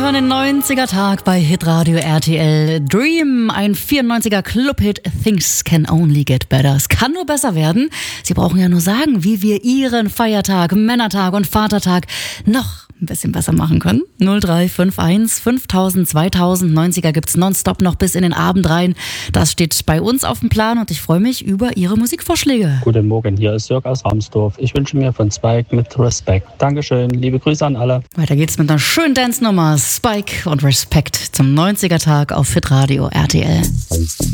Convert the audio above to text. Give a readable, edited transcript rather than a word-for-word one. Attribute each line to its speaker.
Speaker 1: hören den 90er Tag bei Hitradio RTL. Dream, ein 94er Club-Hit. Things can only get better. Es kann nur besser werden. Sie brauchen ja nur sagen, wie wir Ihren Feiertag, Männertag und Vatertag noch ein bisschen besser machen können. 0351 5000 2000 90er gibt's nonstop noch bis in den Abend rein. Das steht bei uns auf dem Plan und ich freue mich über Ihre Musikvorschläge.
Speaker 2: Guten Morgen, hier ist Jörg aus Ramsdorf. Ich wünsche mir von Spike mit Respect. Dankeschön, liebe Grüße an alle.
Speaker 1: Weiter geht's mit einer schönen Dance-Nummer. Spike und Respect zum 90er Tag auf Hitradio RTL.